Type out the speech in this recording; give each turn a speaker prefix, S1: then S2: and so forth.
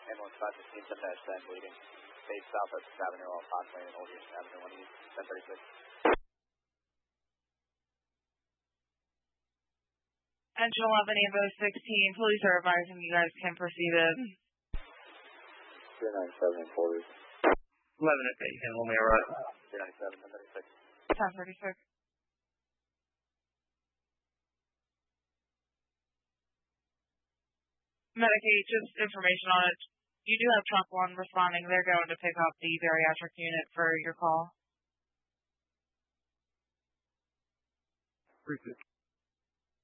S1: Ambulance 515, 7-10, bleeding. Base south of Avenue off Fox Lane and Old Houston Avenue 1 East, 1036.
S2: Engine 11, Evo 16, police are advising you guys can proceed it.
S1: 397 and quarters.
S3: 11 at the handle me right.
S1: 397, 1036.
S2: 1036. Medicaid, just information on it. You do have truck 1 responding. They're going to pick up the bariatric unit for your call.
S3: 315